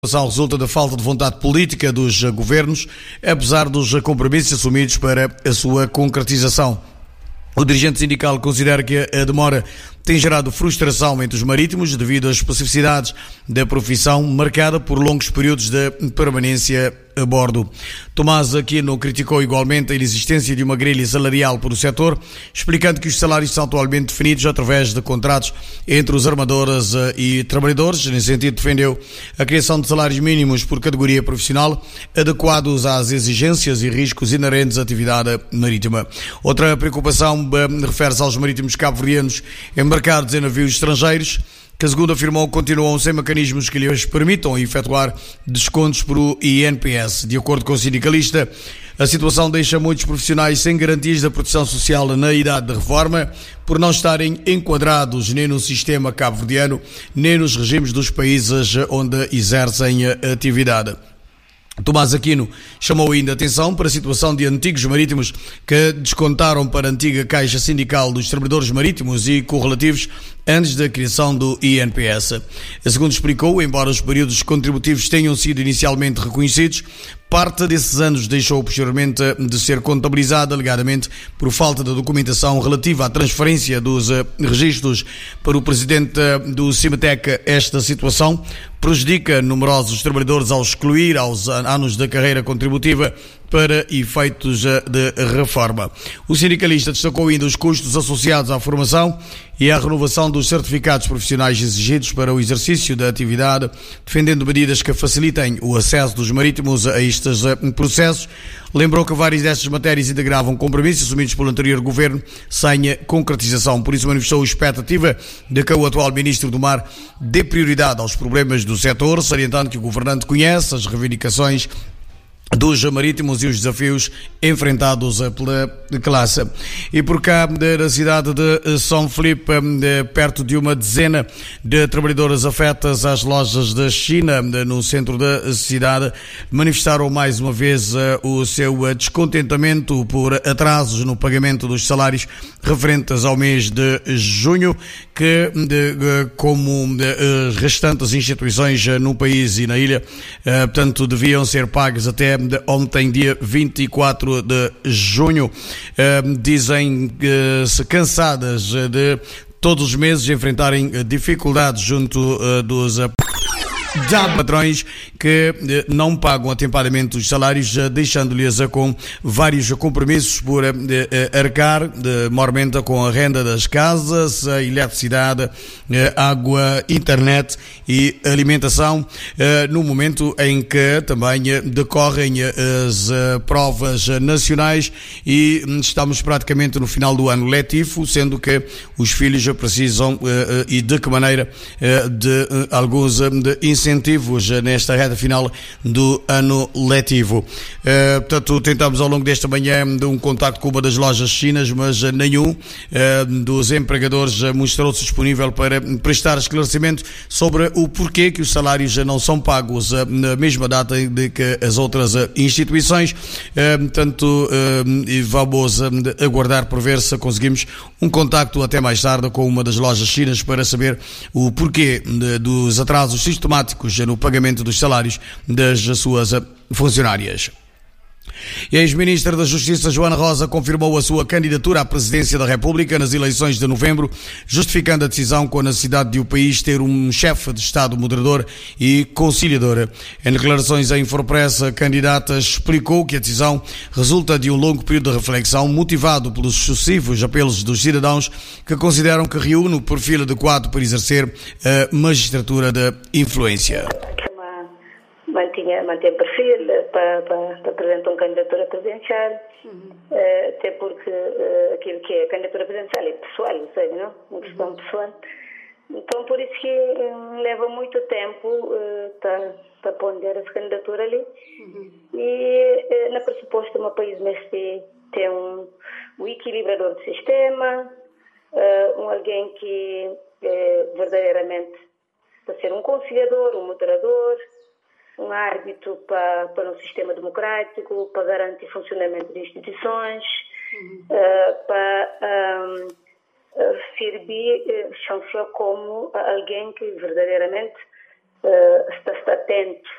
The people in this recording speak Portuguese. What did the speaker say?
Resulta da falta de vontade política dos governos, apesar dos compromissos assumidos para a sua concretização. O dirigente sindical considera que a demora tem gerado frustração entre os marítimos devido às especificidades da profissão, marcada por longos períodos de permanência a bordo. Tomás Aquino criticou igualmente a inexistência de uma grelha salarial para o setor, explicando que os salários são atualmente definidos através de contratos entre os armadores e trabalhadores. Nesse sentido, defendeu a criação de salários mínimos por categoria profissional, adequados às exigências e riscos inerentes à atividade marítima. Outra preocupação refere-se aos marítimos cabo-verdianos embarcados em navios estrangeiros, que, segundo afirmou, continuam sem mecanismos que lhes permitam efetuar descontos por o INPS. De acordo com o sindicalista, a situação deixa muitos profissionais sem garantias da proteção social na idade de reforma, por não estarem enquadrados nem no sistema cabo-verdiano, nem nos regimes dos países onde exercem a atividade. Tomás Aquino chamou ainda atenção para a situação de antigos marítimos que descontaram para a antiga Caixa Sindical dos Trabalhadores Marítimos e correlativos antes da criação do INPS. Segundo explicou, embora os períodos contributivos tenham sido inicialmente reconhecidos, parte desses anos deixou posteriormente de ser contabilizada, alegadamente por falta de documentação relativa à transferência dos registros para o presidente do Cimetec. Esta situação prejudica numerosos trabalhadores ao excluir aos anos da carreira contributiva para efeitos de reforma. O sindicalista destacou ainda os custos associados à formação e à renovação dos certificados profissionais exigidos para o exercício da atividade, defendendo medidas que facilitem o acesso dos marítimos a estes processos. Lembrou que várias destas matérias integravam compromissos assumidos pelo anterior governo sem concretização. Por isso manifestou a expectativa de que o atual Ministro do Mar dê prioridade aos problemas do setor, salientando que o governante conhece as reivindicações dos marítimos e os desafios enfrentados pela classe. E por cá, da cidade de São Felipe, perto de uma dezena de trabalhadoras afetas às lojas da China, no centro da cidade, manifestaram mais uma vez o seu descontentamento por atrasos no pagamento dos salários referentes ao mês de junho, que, como as restantes instituições no país e na ilha, portanto, deviam ser pagas até ontem, dia 24 de junho. Dizem-se cansadas de todos os meses enfrentarem dificuldades junto dos patrões que não pagam atempadamente os salários, deixando-lhes com vários compromissos por arcar, maiormente com a renda das casas, a eletricidade, água, internet e alimentação, no momento em que também decorrem as provas nacionais e estamos praticamente no final do ano letivo, sendo que os filhos precisam, e de que maneira, de alguns incentivos nesta reta final do ano letivo. Portanto, tentamos ao longo desta manhã um contacto com uma das lojas chinas, mas nenhum dos empregadores mostrou-se disponível para prestar esclarecimento sobre o porquê que os salários não são pagos na mesma data de que as outras instituições. Portanto, vamos aguardar por ver se conseguimos um contacto até mais tarde com uma das lojas chinas para saber o porquê dos atrasos sistemáticos no pagamento dos salários das suas funcionárias. A ex-ministra da Justiça, Joana Rosa, confirmou a sua candidatura à presidência da República nas eleições de novembro, justificando a decisão com a necessidade de o país ter um chefe de Estado moderador e conciliador. Em declarações à Infopress, a candidata explicou que a decisão resulta de um longo período de reflexão motivado pelos sucessivos apelos dos cidadãos que consideram que reúne o perfil adequado para exercer a magistratura de influência. Mantém perfil para apresentar uma candidatura presidencial, até porque aquilo que é a candidatura presidencial é pessoal, sabe, não? Uma questão pessoal. Então, por isso que leva muito tempo para ponder essa candidatura ali. E, na pressuposto, o meu país tem um equilibrador do sistema, alguém que verdadeiramente para ser um conciliador, um moderador, um árbitro para um sistema democrático, para garantir o funcionamento de instituições, para servir chanceler como alguém que verdadeiramente está atento